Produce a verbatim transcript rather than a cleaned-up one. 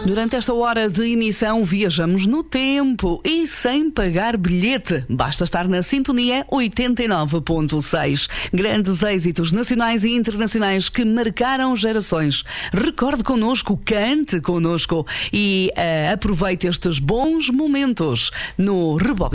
Durante esta hora de emissão viajamos no tempo e sem pagar bilhete. Basta estar na sintonia oitenta e nove ponto seis. Grandes êxitos nacionais e internacionais que marcaram gerações. Recorde connosco, cante connosco e uh, aproveite estes bons momentos no Rebobinar.